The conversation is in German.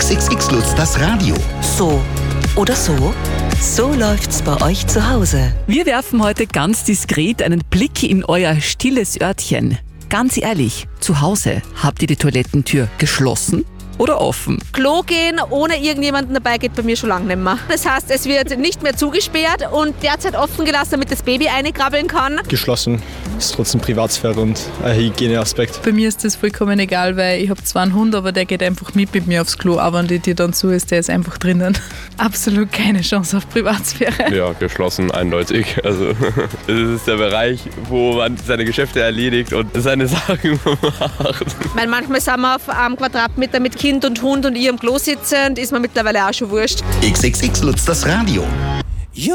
XXX Lutz, das Radio. So oder so? So läuft's bei euch zu Hause. Wir werfen heute ganz diskret einen Blick in euer stilles Örtchen. Ganz ehrlich, zu Hause habt ihr die Toilettentür geschlossen oder offen? Klo gehen ohne irgendjemanden dabei geht bei mir schon lange nicht mehr. Das heißt, es wird nicht mehr zugesperrt und derzeit offen gelassen, damit das Baby reinkrabbeln kann. Geschlossen. Ist trotzdem Privatsphäre und ein Hygieneaspekt. Bei mir ist das vollkommen egal, weil ich habe zwar einen Hund, aber der geht einfach mit mir aufs Klo. Aber wenn die Tür dann zu ist, der ist einfach drinnen. Absolut keine Chance auf Privatsphäre. Ja, geschlossen, eindeutig. Also es ist der Bereich, wo man seine Geschäfte erledigt und seine Sachen macht. Weil manchmal sind wir auf einem Quadratmeter mit Kind und Hund und ihr am Klo sitzen, ist mir mittlerweile auch schon wurscht. XXX Lutz, das Radio.